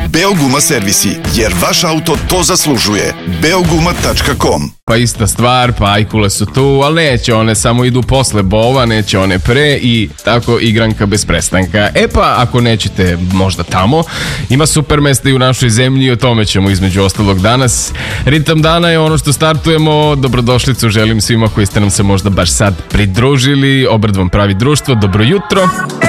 Beoguma servisi, jer vaš auto to zaslužuje. Beoguma.com. Pa ista stvar, pa ajkule su tu, ali neće, one samo idu posle bova, neće one pre i tako igranka bez prestanka. E pa, ako nećete možda tamo, ima super mesta i u našoj zemlji i o tome ćemo između ostalog danas. Ritam dana je ono što startujemo, dobrodošlicu želim svima koji ste nam se možda baš sad pridružili, Obrt vam pravi društvo, dobro jutro.